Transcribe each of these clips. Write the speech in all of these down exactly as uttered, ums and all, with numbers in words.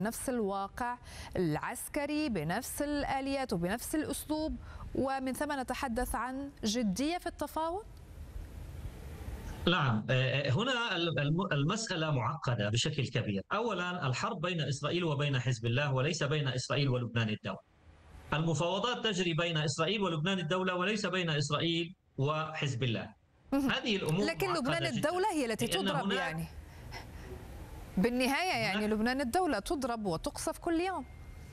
نفس الواقع العسكري بنفس الآليات وبنفس الأسلوب، ومن ثم نتحدث عن جدية في التفاوض؟ نعم، هنا المسألة معقدة بشكل كبير. أولا، الحرب بين إسرائيل وبين حزب الله وليس بين إسرائيل ولبنان الدولة. المفاوضات تجري بين إسرائيل ولبنان الدولة وليس بين إسرائيل وحزب الله. هذه الأمور لكن لبنان جداً. الدولة هي التي تضرب، يعني بالنهاية يعني لبنان الدولة تضرب وتقصف كل يوم.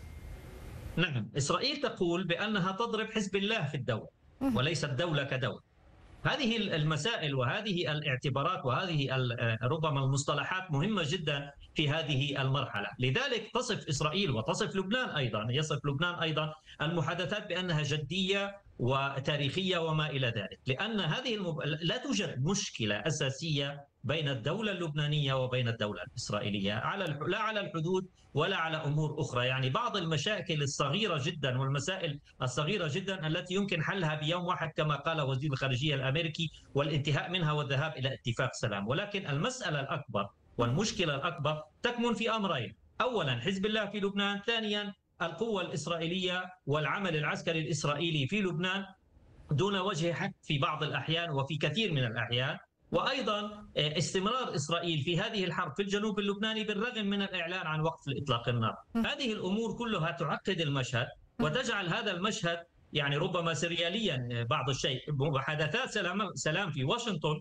نعم، إسرائيل تقول بأنها تضرب حزب الله في الدولة وليس الدولة كدولة. هذه المسائل وهذه الاعتبارات وهذه ربما المصطلحات مهمة جدا في هذه المرحلة. لذلك تصف إسرائيل وتصف لبنان أيضا يصف لبنان أيضا المحادثات بأنها جدية وتاريخية وما إلى ذلك، لأن هذه المب... لا توجد مشكلة أساسية بين الدولة اللبنانية وبين الدولة الإسرائيلية على الح... لا على الحدود ولا على أمور أخرى. يعني بعض المشاكل الصغيرة جدا والمسائل الصغيرة جدا التي يمكن حلها بيوم واحد كما قال وزير الخارجية الأمريكي والانتهاء منها والذهاب إلى اتفاق سلام. ولكن المسألة الأكبر والمشكلة الأكبر تكمن في أمرين: أولا حزب الله في لبنان، ثانيا القوة الإسرائيلية والعمل العسكري الإسرائيلي في لبنان دون وجه حق في بعض الأحيان وفي كثير من الأحيان، وأيضا استمرار إسرائيل في هذه الحرب في الجنوب اللبناني بالرغم من الإعلان عن وقف إطلاق النار. هذه الأمور كلها تعقد المشهد وتجعل هذا المشهد يعني ربما سرياليا بعض الشيء. محادثات سلام سلام في واشنطن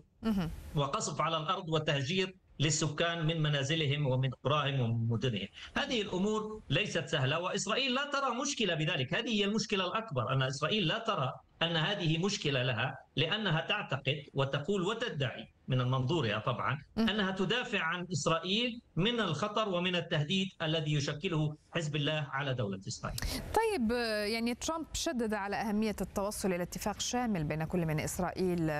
وقصف على الأرض وتهجير للسكان من منازلهم ومن قراهم ومن مدنهم. هذه الأمور ليست سهلة وإسرائيل لا ترى مشكلة بذلك. هذه هي المشكلة الأكبر، أن إسرائيل لا ترى أن هذه مشكلة لها، لأنها تعتقد وتقول وتدعي من منظورها طبعا أنها تدافع عن إسرائيل من الخطر ومن التهديد الذي يشكله حزب الله على دولة إسرائيل. طيب، يعني ترامب شدد على أهمية التوصل إلى اتفاق شامل بين كل من إسرائيل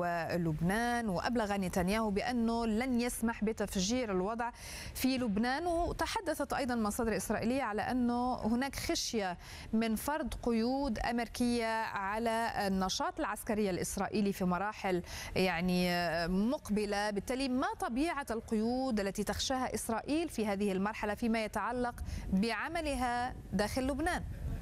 ولبنان، وأبلغ نتنياهو بأنه لن يسمح بتفجير الوضع في لبنان. وتحدثت أيضا مصادر إسرائيلية على أنه هناك خشية من فرض قيود أمريكية على النشاط العسكري الإسرائيلي في مراحل يعني مقبلة. بالتالي ما طبيعة القيود التي تخشاها إسرائيل في هذه المرحلة فيما يتعلق بعملها داخل لبنان؟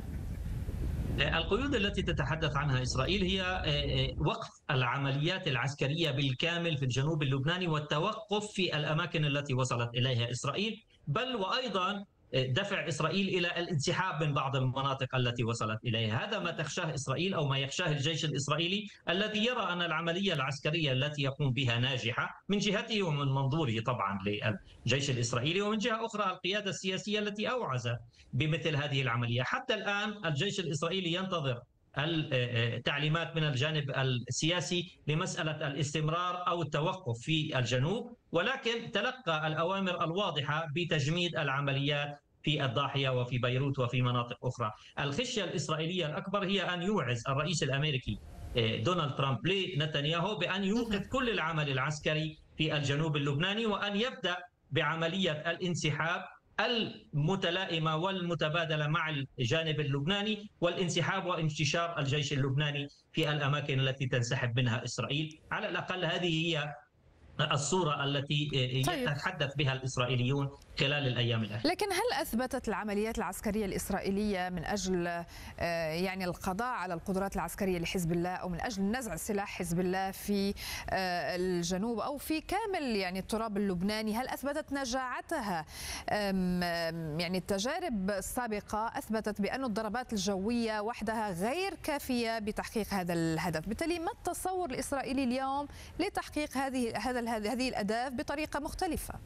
القيود التي تتحدث عنها إسرائيل هي وقف العمليات العسكرية بالكامل في الجنوب اللبناني والتوقف في الأماكن التي وصلت إليها إسرائيل، بل وأيضا دفع إسرائيل إلى الانسحاب من بعض المناطق التي وصلت إليها. هذا ما تخشاه إسرائيل أو ما يخشاه الجيش الإسرائيلي الذي يرى أن العملية العسكرية التي يقوم بها ناجحة من جهته ومن منظوره طبعا للجيش الإسرائيلي، ومن جهة أخرى القيادة السياسية التي أوعزت بمثل هذه العملية. حتى الآن الجيش الإسرائيلي ينتظر التعليمات من الجانب السياسي لمسألة الاستمرار أو التوقف في الجنوب، ولكن تلقى الأوامر الواضحة بتجميد العمليات في الضاحية وفي بيروت وفي مناطق أخرى. الخشية الإسرائيلية الأكبر هي أن يوعز الرئيس الأمريكي دونالد ترامب لنتنياهو بأن يوقف كل العمل العسكري في الجنوب اللبناني وأن يبدأ بعملية الانسحاب المتلائمة والمتبادلة مع الجانب اللبناني والانسحاب وانتشار الجيش اللبناني في الأماكن التي تنسحب منها إسرائيل. على الأقل هذه هي الصورة التي طيب. يتحدث بها الإسرائيليون خلال الأيام الأخيرة. لكن هل أثبتت العمليات العسكرية الإسرائيلية من أجل يعني القضاء على القدرات العسكرية لحزب الله أو من أجل نزع سلاح حزب الله في الجنوب أو في كامل يعني التراب اللبناني، هل أثبتت نجاعتها؟ يعني التجارب السابقة أثبتت بأن الضربات الجوية وحدها غير كافية بتحقيق هذا الهدف. بالتالي ما التصور الإسرائيلي اليوم لتحقيق هذه هذا هذه الأهداف بطريقة مختلفة؟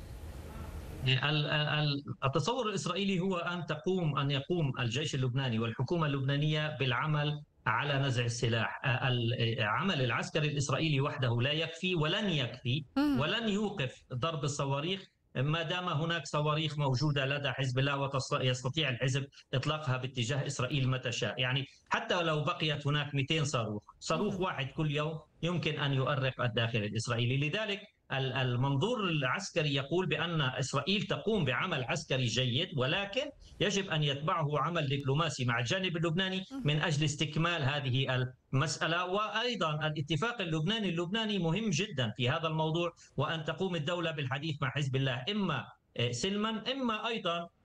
التصور الإسرائيلي هو أن تقوم أن يقوم الجيش اللبناني والحكومة اللبنانية بالعمل على نزع السلاح. العمل العسكري الإسرائيلي وحده لا يكفي ولن يكفي ولن يوقف ضرب الصواريخ ما دام هناك صواريخ موجودة لدى حزب الله ويستطيع الحزب إطلاقها باتجاه إسرائيل متى شاء. يعني حتى لو بقيت هناك مئتين صاروخ صاروخ واحد كل يوم يمكن أن يؤرق الداخل الإسرائيلي. لذلك المنظور العسكري يقول بأن إسرائيل تقوم بعمل عسكري جيد، ولكن يجب أن يتبعه عمل دبلوماسي مع الجانب اللبناني من أجل استكمال هذه المسألة. وأيضا الاتفاق اللبناني اللبناني مهم جدا في هذا الموضوع، وأن تقوم الدولة بالحديث مع حزب الله إما سلما إما أيضا